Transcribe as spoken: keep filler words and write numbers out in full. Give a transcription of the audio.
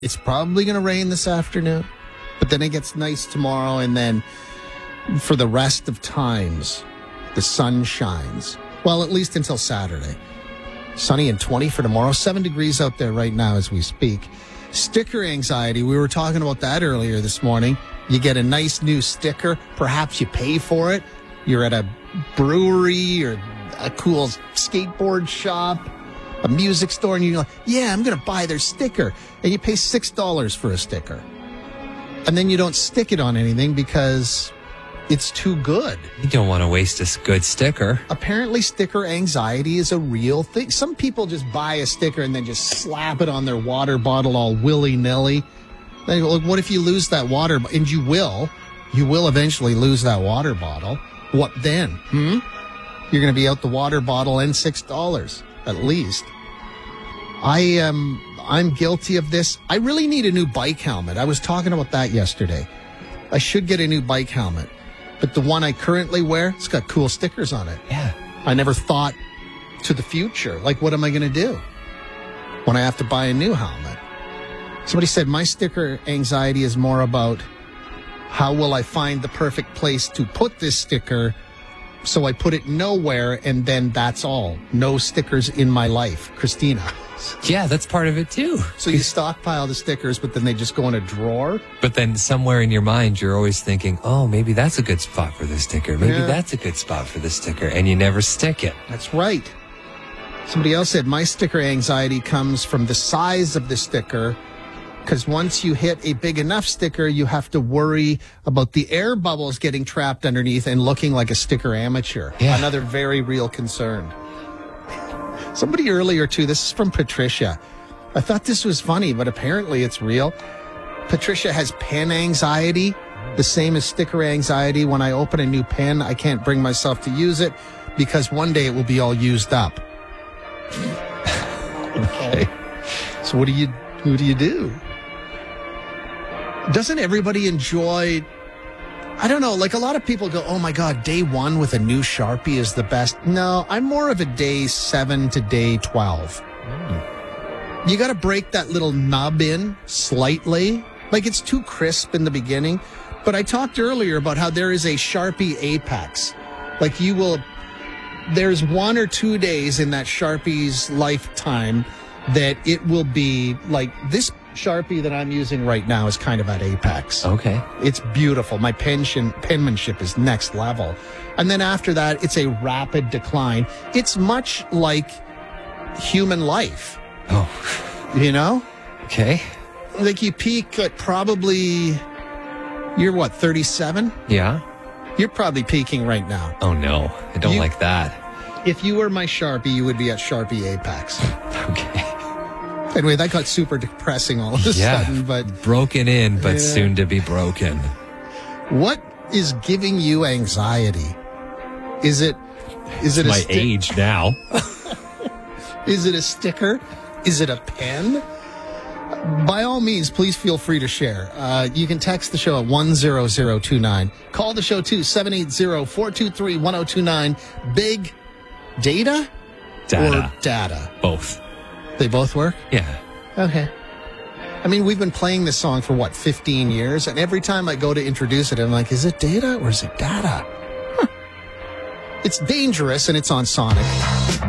It's probably going to rain this afternoon, but then it gets nice tomorrow, and then for the rest of times, the sun shines. Well, at least until Saturday. Sunny and twenty for tomorrow. Seven degrees out there right now as we speak. Sticker anxiety. We were talking about that earlier this morning. You get a nice new sticker. Perhaps you pay for it. You're at a brewery or a cool skateboard shop, a music store, and you're like, yeah, I'm going to buy their sticker. And you pay six dollars for a sticker. And then you don't stick it on anything because it's too good. You don't want to waste a good sticker. Apparently, sticker anxiety is a real thing. Some people just buy a sticker and then just slap it on their water bottle all willy-nilly. They go, look, what if you lose that water? And you will. You will eventually lose that water bottle. What then? Hmm? You're going to be out the water bottle and six dollars at least. I am... Um, I'm guilty of this. I really need a new bike helmet. I was talking about that yesterday. I should get a new bike helmet. But the one I currently wear, it's got cool stickers on it. Yeah. I never thought to the future. Like, what am I going to do when I have to buy a new helmet? Somebody said my sticker anxiety is more about how will I find the perfect place to put this sticker, so I put it nowhere, and then that's all. No stickers in my life. Christina. Yeah, that's part of it too. So you stockpile the stickers, but then they just go in a drawer? But then somewhere in your mind, you're always thinking, oh, maybe that's a good spot for the sticker. Maybe Yeah. that's a good spot for the sticker. And you never stick it. That's right. Somebody else said my sticker anxiety comes from the size of the sticker, because once you hit a big enough sticker, you have to worry about the air bubbles getting trapped underneath and looking like a sticker amateur. Yeah. Another very real concern. Somebody earlier, too, this is from Patricia. I thought this was funny, but apparently it's real. Patricia has pen anxiety, the same as sticker anxiety. When I open a new pen, I can't bring myself to use it because one day it will be all used up. Okay. So what do you, who do you do? Doesn't everybody enjoy... I don't know, like a lot of people go, oh my God, day one with a new Sharpie is the best. No, I'm more of a day seven to day twelve. Mm. You got to break that little nub in slightly. Like it's too crisp in the beginning. But I talked earlier about how there is a Sharpie apex. Like you will, there's one or two days in that Sharpie's lifetime that it will be like this Sharpie that I'm using right now is kind of at apex. Okay. It's beautiful. My pension, penmanship is next level. And then after that, it's a rapid decline. It's much like human life. Oh. You know? Okay. Like you peak at probably, you're what, thirty-seven? Yeah. You're probably peaking right now. Oh, no. I don't You- like that. If you were my Sharpie, you would be at Sharpie apex. Okay. Anyway, that got super depressing all of a Yeah. sudden, but Broken in, but Yeah. soon to be broken. what is giving you anxiety? Is it is it My a sti- age now. Is it a sticker? Is it a pen? By all means, please feel free to share. Uh, you can text the show at one zero zero two nine. Call the show too, seven eight zero, four two three, one zero two nine. Big data? Data. Or data? Both. They both work? Yeah. Okay. I mean, we've been playing this song for, what, fifteen years? And every time I go to introduce it, I'm like, is it data or is it data? Huh. It's dangerous, and it's on Sonic.